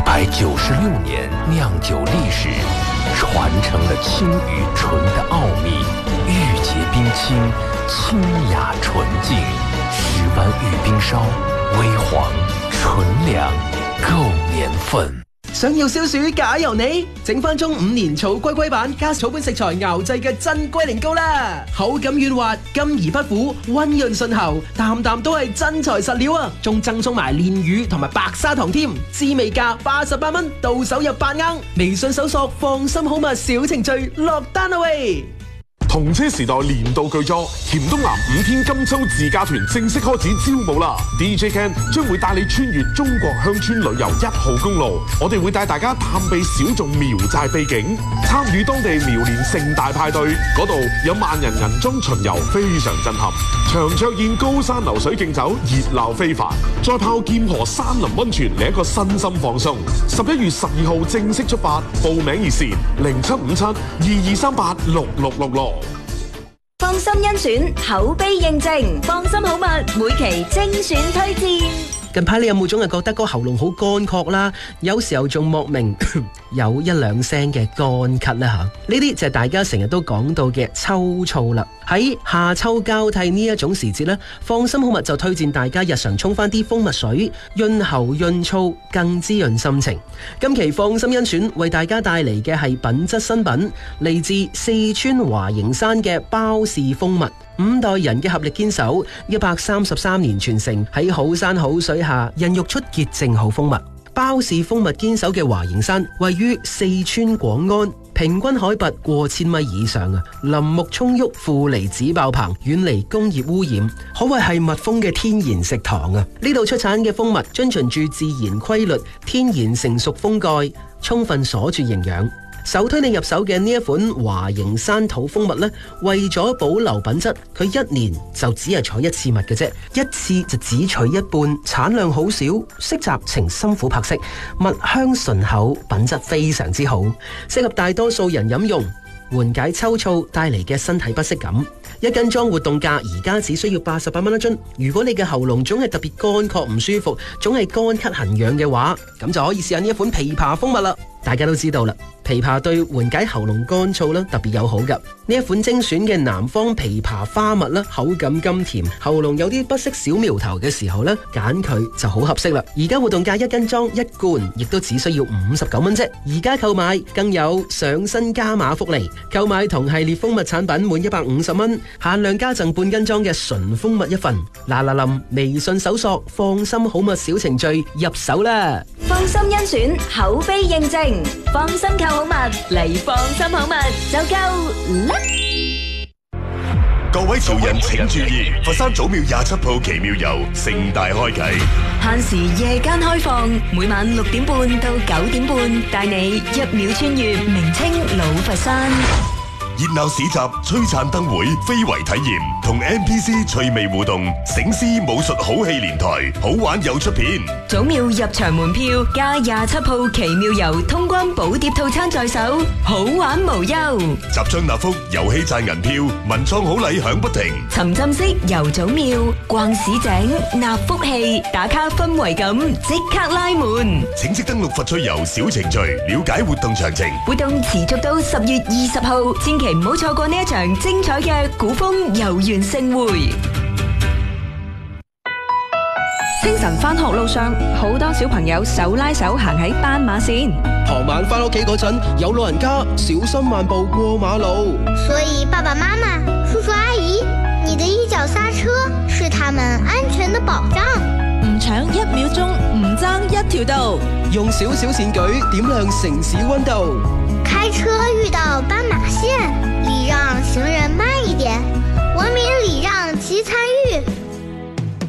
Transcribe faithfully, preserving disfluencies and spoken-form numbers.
一百九十六年酿酒历史，传承了青与醇的奥秘，玉洁冰清，清雅纯净，十湾玉冰燒，微黃純糧，夠年份。 想要消暑解油膩，整翻中五年草龜龜版加草本食材熬製嘅真龜苓膏啦，口感軟滑，甘而不苦，溫潤順喉，啖啖都係真材實料啊！仲贈送埋煉乳同埋白砂糖添，滋味價八十八蚊，到手入八盎。微信搜索放心好物小程序落單啦喂！ 同車時代年度巨作甜東南五天金秋自駕團正式開始招募啦 ！D J Ken 將會帶你穿越中國鄉村旅遊一號公路，我哋會帶大家探秘小眾苗寨秘境，參與當地苗年盛大派對，嗰度有萬人銀裝巡遊，非常震撼。長桌宴、高山流水競走，熱鬧非凡。再泡劍河山林溫泉，嚟一個身心放鬆。十一月十二號正式出發，報名熱線零七五七二二三八六六六六。 放心甄選，口碑認證，放心好物每期精選推薦。 近排你有冇總係覺得個喉嚨好乾涸啦？有時候仲莫名有一兩聲嘅乾咳啦吓，呢啲就係大家成日都講到嘅秋燥啦。喺夏秋交替呢一種時節呢，放心好物就推薦大家日常沖翻啲蜂蜜水，潤喉潤燥，更滋潤心情。今期放心甄選為大家帶嚟嘅係品質新品，嚟自四川華形山嘅包氏蜂蜜。五代人嘅合力堅守，一百三十三年傳承，喺好山好水下孕育出潔淨好蜂蜜。包氏蜂蜜堅守嘅華形山位於四川廣安，平均海拔過千米以上啊，林木蔥鬱，負離子爆棚，遠離工業污染，可謂係蜜蜂嘅天然食堂啊！呢度出產嘅蜂蜜遵循住自然規律，天然成熟封蓋，充分鎖住營養。首推你入手嘅呢一款華形山土蜂蜜呢，為咗保留品質，佢一年就只係採一次蜜嘅啫，一次就只取一半，產量好少，色澤呈深琥珀色，蜜香醇厚，品質非常之好，適合大多數人飲用，緩解秋燥帶嚟嘅身體不適感。一斤裝活動價而家只需要八十八蚊一樽。如果你嘅喉嚨總係特別乾涸唔舒服，總係乾咳痕癢嘅話，咁就可以試下呢一款枇杷蜂蜜啦。大家都知道啦，枇杷對緩解喉嚨乾燥啦特別友好噶。呢一款精選嘅南方枇杷花蜜啦，口感甘甜，喉嚨有啲不適小苗頭嘅時候呢，揀佢就好合適啦。而家活動價一斤裝一罐，亦都只需要五十九蚊啫。而家購買更有上新加碼福利，購買同系列蜂蜜產品滿一百五十蚊，限量加贈半斤裝嘅純蜂蜜一份。嗱嗱臨，微信搜索放心好物小程序入手啦。 放心甄選，口碑認證，放心購好物嚟放心好物就夠啦！ 各位潮人請注意，佛山祖廟廿七號奇妙遊盛大開啟， 限時夜間開放，每晚六點半到九點半，帶你一秒穿越明清老佛山。 熱鬧市集、璀璨燈會、非遺體驗同 N P C 趣味互動，醒獅武術好戲連台，好玩有出片。 祖廟入場門票加廿七號奇妙遊通關寶碟套餐在手，好玩無憂。 集章納福，遊戲賺銀票，文創好禮響不停。 沉浸式遊祖廟，逛市井，納福氣，打卡氛圍感，即刻拉門。 請即登錄佛趣遊小程序，了解活動詳情。 活動持續到十月二十號，千祈唔好錯過呢一場精彩嘅古風遊園盛會。 清晨返學路上，好多小朋友手拉手行喺斑馬線。 傍晚返屋企嗰陣，有老人家小心慢步過馬路。 所以爸爸媽媽、叔叔阿姨，你的一腳剎車是他們安全的保障。 唔搶一秒鐘，唔爭一條道。 用少少善舉點亮城市溫度。 開車遇到